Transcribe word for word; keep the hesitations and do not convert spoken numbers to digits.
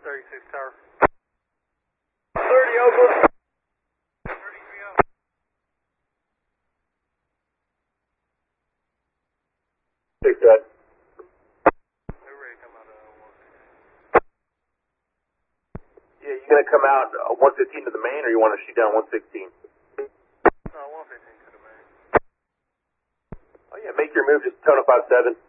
thirty-six tower. thirty Oakland. thirty-three oh. Six that. They're ready to come out of one fifteen. Yeah, you gonna come out uh, one fifteen to the main, or you want to shoot down one sixteen? No, one fifteen to the main. Oh yeah, make your move. Just tone up five seven.